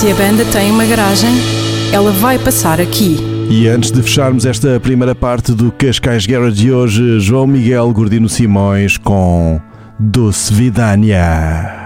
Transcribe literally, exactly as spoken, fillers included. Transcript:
Se a banda tem uma garagem, ela vai passar aqui. E antes de fecharmos esta primeira parte do Cascais Garage de hoje, João Miguel Gordino Simões com Doce Vidânia.